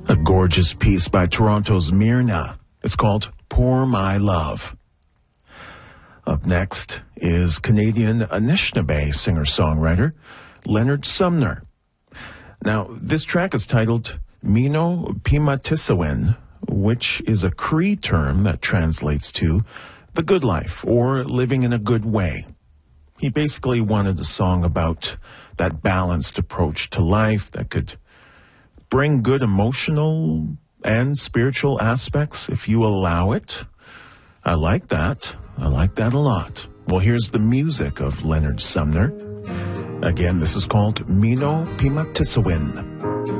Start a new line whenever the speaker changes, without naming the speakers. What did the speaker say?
A gorgeous piece by Toronto's Myrna. It's called Pour My Love. Up next is Canadian Anishinaabe singer-songwriter Leonard Sumner. Now, this track is titled Mino Pimatisawin, which is a Cree term that translates to the good life or living in a good way. He basically wanted a song about that balanced approach to life that could bring good emotional and spiritual aspects if you allow it. I like that. I like that a lot. Well, here's the music of Leonard Sumner. Again, this is called Mino Pimatisawin.